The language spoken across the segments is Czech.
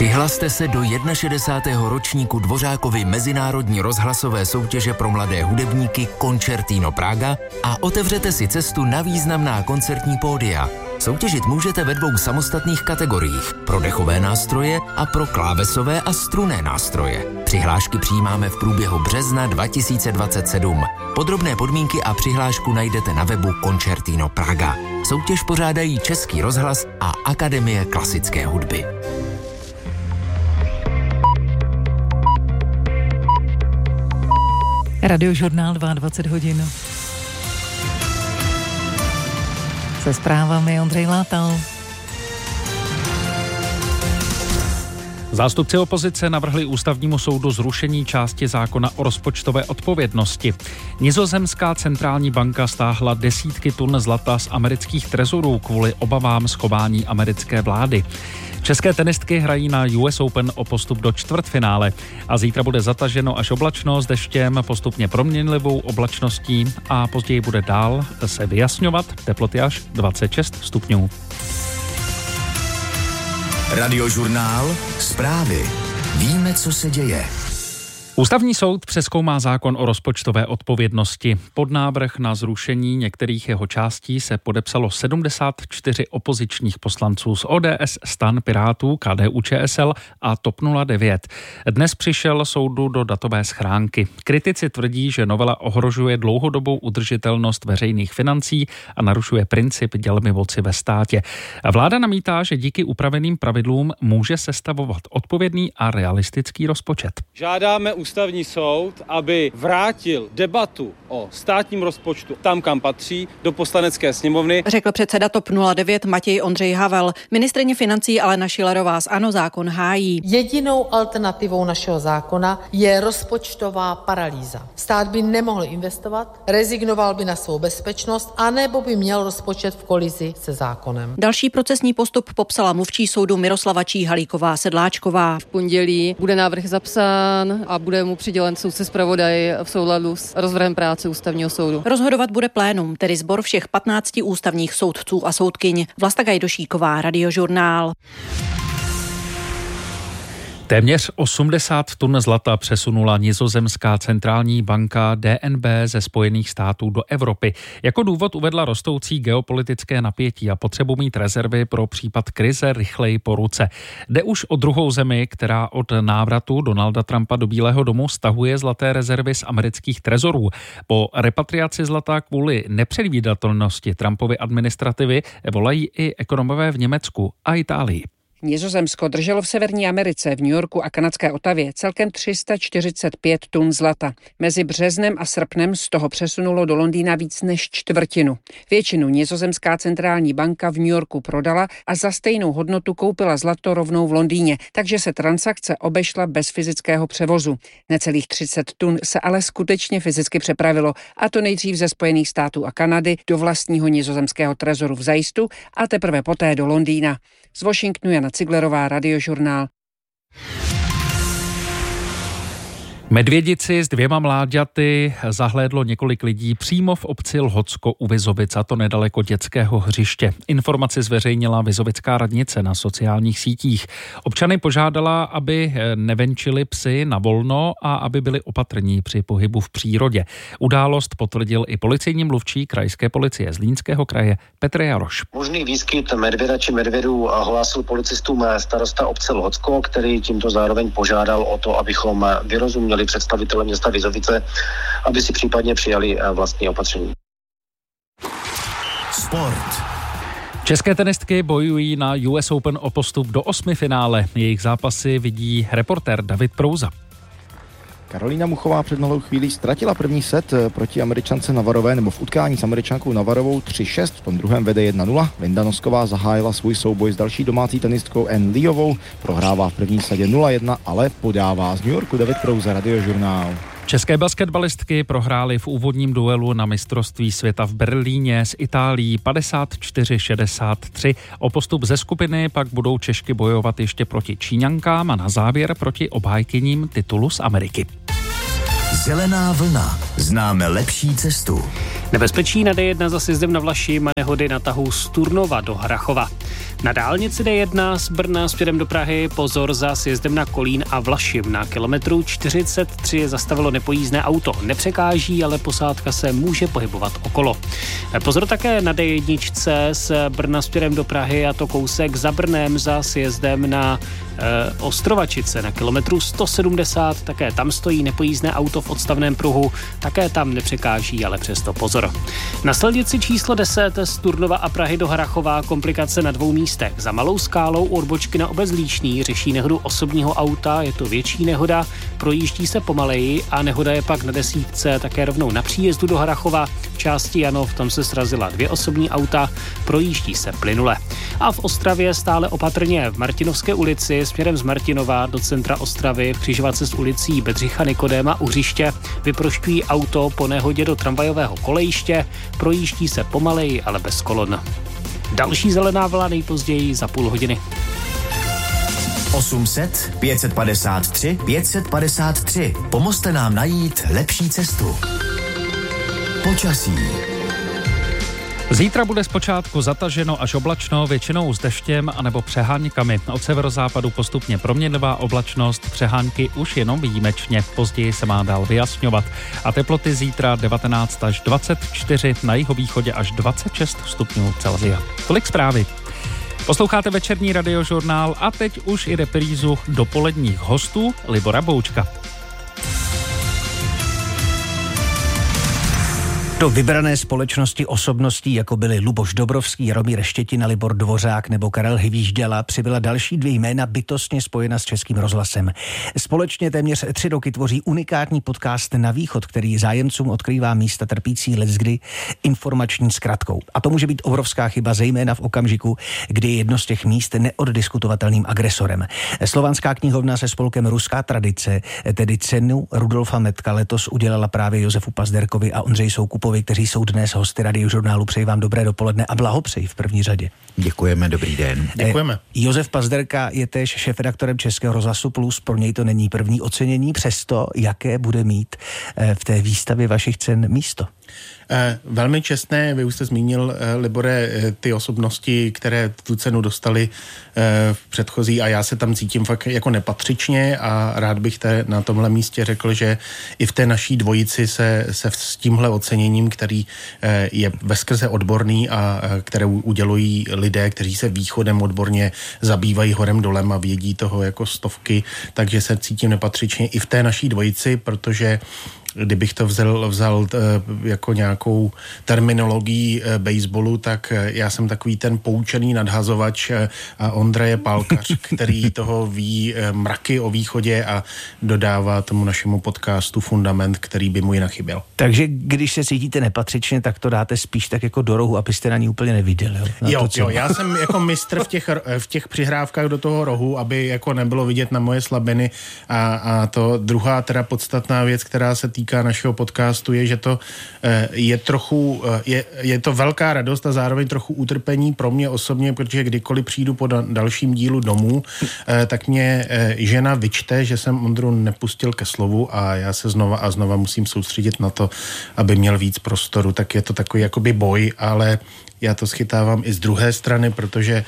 Přihlaste se do 61. ročníku Dvořákovy mezinárodní rozhlasové soutěže pro mladé hudebníky Concertino Praga a otevřete si cestu na významná koncertní pódia. Soutěžit můžete ve 2 samostatných kategoriích, pro dechové nástroje a pro klávesové a strunné nástroje. Přihlášky přijímáme v průběhu března 2027. Podrobné podmínky a přihlášku najdete na webu Concertino Praga. Soutěž pořádají Český rozhlas a Akademie klasické hudby. Radiožurnál 22 hodin. Se zprávami Ondřej Látal. Zástupci opozice navrhli ústavnímu soudu zrušení části zákona o rozpočtové odpovědnosti. Nizozemská centrální banka stáhla desítky tun zlata z amerických trezorů kvůli obavám z chování americké vlády. České tenistky hrají na US Open o postup do čtvrtfinále a zítra bude zataženo až oblačno s deštěm, postupně proměnlivou oblačností a později bude dál se vyjasňovat, teploty až 26 stupňů. Radiožurnál, zprávy. Víme, co se děje. Ústavní soud přezkoumá zákon o rozpočtové odpovědnosti. Pod návrh na zrušení některých jeho částí se podepsalo 74 opozičních poslanců z ODS, STAN, Pirátů, KDU-ČSL a TOP 09. Dnes přišel soudu do datové schránky. Kritici tvrdí, že novela ohrožuje dlouhodobou udržitelnost veřejných financí a narušuje princip dělby moci ve státě. Vláda namítá, že díky upraveným pravidlům může sestavovat odpovědný a realistický rozpočet. Žádáme Ústavní soud, aby vrátil debatu o státním rozpočtu tam, kam patří, do Poslanecké sněmovny. Řekl předseda TOP 09 Matěj Ondřej Havel. Ministryně financí Alena Schillerová z ANO zákon hájí. Jedinou alternativou našeho zákona je rozpočtová paralýza. Stát by nemohl investovat, rezignoval by na svou bezpečnost, anebo by měl rozpočet v kolizi se zákonem. Další procesní postup popsala mluvčí soudu Miroslava Číhalíková Sedláčková. V pondělí bude návrh zapsán a bude mu přidělen soudce zpravodaj v souladu s rozvrhem práce Ústavního soudu. Rozhodovat bude plénum, tedy sbor všech 15 ústavních soudců a soudkyň. Vlasta Gajdošíková, Radiožurnál. Téměř 80 tun zlata přesunula nizozemská centrální banka DNB ze Spojených států do Evropy. Jako důvod uvedla rostoucí geopolitické napětí a potřebu mít rezervy pro případ krize rychleji po ruce. Jde už o druhou zemi, která od návratu Donalda Trumpa do Bílého domu stahuje zlaté rezervy z amerických trezorů. Po repatriaci zlata kvůli nepředvídatelnosti Trumpovy administrativy volají i ekonomové v Německu a Itálii. Nizozemsko drželo v Severní Americe, v New Yorku a kanadské Otavě celkem 345 tun zlata. Mezi březnem a srpnem z toho přesunulo do Londýna víc než čtvrtinu. Většinu nizozemská centrální banka v New Yorku prodala a za stejnou hodnotu koupila zlato rovnou v Londýně, takže se transakce obešla bez fyzického převozu. Necelých 30 tun se ale skutečně fyzicky přepravilo, a to nejdřív ze Spojených států a Kanady do vlastního nizozemského trezoru v Zajstu a teprve poté do Londýna. Z Washingtonu Jana Ciglerová, Radiožurnál. Medvědici s 2 mláďaty zahlédlo několik lidí přímo v obci Lhotsko u Vizovic, a to nedaleko dětského hřiště. Informaci zveřejnila vizovická radnice na sociálních sítích. Občany požádala, aby nevenčili psy na volno a aby byli opatrní při pohybu v přírodě. Událost potvrdil i policejní mluvčí krajské policie Zlínského kraje Petr Jaroš. Možný výskyt medvěda či medvědů hlásil policistům starosta obce Lhotsko, který tímto zároveň požádal o to, abychom vyrozuměli představitele města Vizovice, aby si případně přijali vlastní opatření. Sport. České tenistky bojují na US Open o postup do 8. finále. Jejich zápasy vidí reportér David Prouza. Karolína Muchová před malou chvílí ztratila první set proti Američance Navarové, nebo v utkání s Američankou Navarovou 3-6, v tom druhém vede 1-0. Linda Nosková zahájila svůj souboj s další domácí tenistkou Ann Leovou, prohrává v první sadě 0-1, ale podává. Z New Yorku David Prouza, Radiožurnál. České basketbalistky prohrály v úvodním duelu na mistrovství světa v Berlíně s Itálií 54-63. O postup ze skupiny pak budou Češky bojovat ještě proti Číňankám a na závěr proti obhájkyním titulu z Ameriky. Zelená vlna. Známe lepší cestu. Nebezpečí na D1 za sjezdem na Vlašim a nehody na tahu z Turnova do Harrachova. Na dálnici D1 z Brna směrem do Prahy pozor za sjezdem na Kolín a Vlašim. Na kilometru 43 je zastavilo nepojízdné auto. Nepřekáží, ale posádka se může pohybovat okolo. Pozor také na D1 z Brna směrem do Prahy, a to kousek za Brnem za sjezdem na Ostrovačice. Na kilometru 170 také tam stojí nepojízdné auto v odstavném pruhu. Také tam nepřekáží, ale přesto pozor. Na silnici číslo 10 z Turnova a Prahy do Harrachova komplikace na 2 místech. Za Malou Skálou u odbočky na Obec Líšný řeší nehodu osobního auta, je to větší nehoda, projíždí se pomaleji a nehoda je pak na 10 také rovnou na příjezdu do Harrachova. V části Janov tam se srazila 2 osobní auta, projíždí se plynule. A v Ostravě stále opatrně v Martinovské ulici směrem z Martinova do centra Ostravy v křižovatce s ulicí Bedřicha Nikodéma u hřiště vyprošťují auto po nehodě do tramvajového kolejiště, projíždí se pomaleji, ale bez kolon. Další zelená vlna nejpozději za půl hodiny. 800 553 553. Pomozte nám najít lepší cestu. Počasí. Zítra bude zpočátku zataženo až oblačno, většinou s deštěm anebo přeháňkami. Od severozápadu postupně proměnlivá oblačnost, přehánky už jenom výjimečně. Později se má dál vyjasňovat. A teploty zítra 19 až 24, na jihovýchodě až 26 stupňů Celsia. Tolik zprávy. Posloucháte večerní radiožurnál a teď už i reprízu dopoledních hostů Libora Boučka. Do vybrané společnosti osobností, jako byli Luboš Dobrovský, Jaromír Štětina, Libor Dvořák nebo Karel Hvížděla, přibyla další 2 jména bytostně spojena s Českým rozhlasem. Společně téměř 3 roky tvoří unikátní podcast Na východ, který zájemcům odkrývá místa trpící leckdy informační zkratkou. A to může být obrovská chyba, zejména v okamžiku, kdy je jedno z těch míst neoddiskutovatelným agresorem. Slovanská knihovna se spolkem Ruská tradice, tedy cenu Rudolfa Metka, letos udělala právě Josefu Pazderkovi a Ondřeji Soukupovi, kteří jsou dnes hosty radiožurnálu. Přeji vám dobré dopoledne a blahopřeji v první řadě. Děkujeme, dobrý den. Děkujeme. Josef Pazderka je též šéfredaktorem Českého rozhlasu Plus, pro něj to není první ocenění, přesto jaké bude mít v té výstavě vašich cen místo? Velmi čestné, vy už jste zmínil, Libore, ty osobnosti, které tu cenu dostali v předchozí, a já se tam cítím fakt jako nepatřičně a rád bych na tomhle místě řekl, že i v té naší dvojici se s tímhle oceněním, který je veskrze odborný a které udělují lidé, kteří se východem odborně zabývají horem dolem a vědí toho jako stovky, takže se cítím nepatřičně i v té naší dvojici, protože kdybych to vzal jako nějakou terminologii baseballu, tak já jsem takový ten poučený nadhazovač a Ondra je pálkař, který toho ví mraky o východě a dodává tomu našemu podcastu fundament, který by mu jinak chyběl. Takže když se cítíte nepatřičně, tak to dáte spíš tak jako do rohu, abyste na ní úplně neviděli. Jo, já jsem jako mistr v těch přihrávkách do toho rohu, aby jako nebylo vidět na moje slabiny a to druhá teda podstatná věc, která se týká našeho podcastu, je, že to je trochu, je to velká radost a zároveň trochu utrpení pro mě osobně, protože kdykoliv přijdu po dalším dílu domů, tak mě žena vyčte, že jsem Ondru nepustil ke slovu a já se znova musím soustředit na to, aby měl víc prostoru, tak je to takový jakoby boj, ale já to schytávám i z druhé strany, protože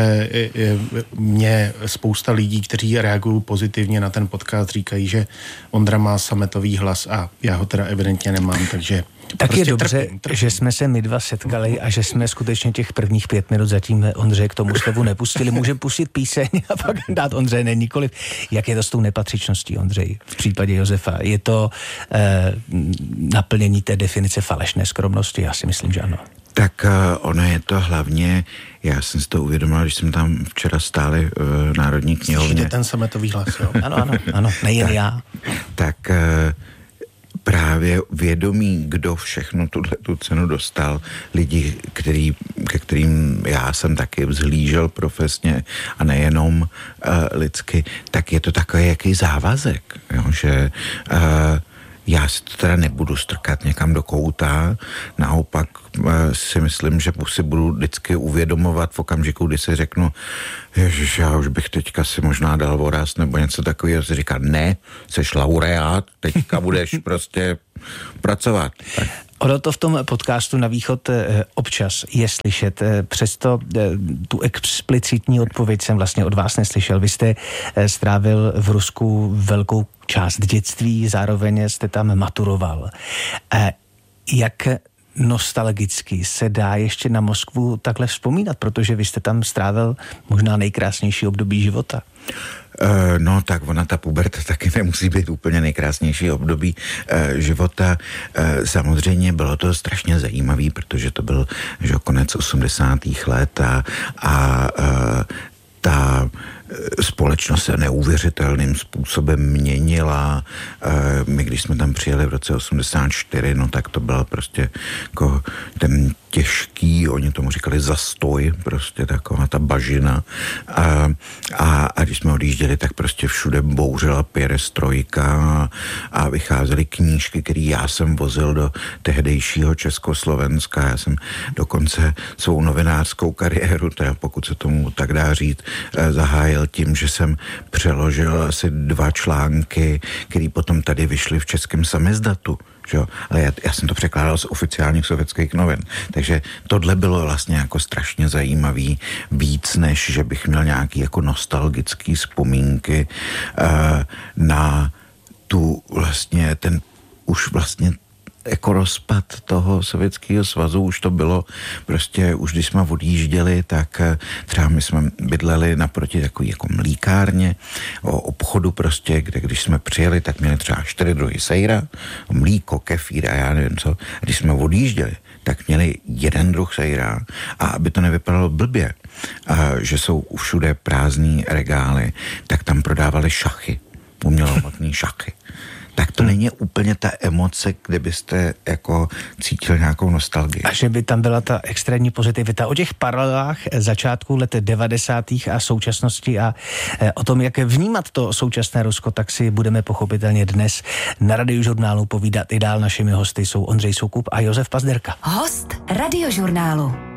mě spousta lidí, kteří reagují pozitivně na ten podcast, říkají, že Ondra má sametový hlas a já ho teda evidentně nemám, takže tak prostě je dobře, že jsme se my dva setkali a že jsme skutečně těch prvních 5 minut zatím Ondřeje k tomu slovu nepustili. Můžeme pustit píseň a pak dát Ondřeje, ne nikoliv. Jak je to s tou nepatřičností, Ondřej, v případě Josefa? Je to naplnění té definice falešné skromnosti? Já si myslím, že ano. Tak ono je to hlavně, já jsem si to uvědomil, když jsem tam včera stáli v Národní knihovně. Slyšíte ten sametový hlas, jo? Ano, nejen já. Tak právě vědomí, kdo všechno tu cenu dostal, lidi, ke kterým já jsem taky vzhlížel profesně a nejenom lidsky, tak je to takový jaký závazek, jo, že já si to teda nebudu strkat někam do kouta, naopak si myslím, že si budu vždycky uvědomovat v okamžiku, kdy si řeknu, ježiš, já už bych teďka si možná dal voraz nebo něco takového, si říká, ne, seš laureát, teďka budeš prostě pracovat. Tak. Ono to v tom podcastu Na východ občas je slyšet, přesto tu explicitní odpověď jsem vlastně od vás neslyšel. Vy jste strávil v Rusku velkou část dětství, zároveň jste tam maturoval. Jak nostalgicky se dá ještě na Moskvu takhle vzpomínat, protože vy jste tam strávil možná nejkrásnější období života? No tak ona, ta puberta taky nemusí být úplně nejkrásnější období života. Samozřejmě bylo to strašně zajímavý, protože to byl konec 80. let a ta společnost se neuvěřitelným způsobem měnila. My, když jsme tam přijeli v roce 84, no tak to byla prostě jako ten těžký, oni tomu říkali zastoj, prostě taková ta bažina. A když jsme odjížděli, tak prostě všude bouřila perestrojka a vycházely knížky, které já jsem vozil do tehdejšího Československa. Já jsem dokonce svou novinářskou kariéru, teda pokud se tomu tak dá říct, zahájil tím, že jsem přeložil asi 2 články, které potom tady vyšly v českém samizdatu. Jo? Ale já jsem to překládal z oficiálních sovětských novin. Takže tohle bylo vlastně jako strašně zajímavý, víc než, že bych měl nějaký jako nostalgický vzpomínky na tu vlastně ten už vlastně jako rozpad toho Sovětského svazu, už to bylo prostě, už když jsme odjížděli, tak třeba my jsme bydleli naproti takový jako mlíkárně, o obchodu prostě, kde když jsme přijeli, tak měli třeba 4 druhy sejra, mlíko, kefír a já nevím co. A když jsme odjížděli, tak měli 1 druh sejra a aby to nevypadalo blbě, že jsou všude prázdný regály, tak tam prodávali šachy, umělohmotný šachy. Tak to není úplně ta emoce, kde byste jako cítil nějakou nostalgii. A že by tam byla ta extrémní pozitivita. O těch paralelách začátku let 90. a současnosti a o tom, jak vnímat to současné Rusko, tak si budeme pochopitelně dnes na Radiožurnálu povídat i dál. Našimi hosty jsou Ondřej Soukup a Josef Pazderka. Host Radiožurnálu.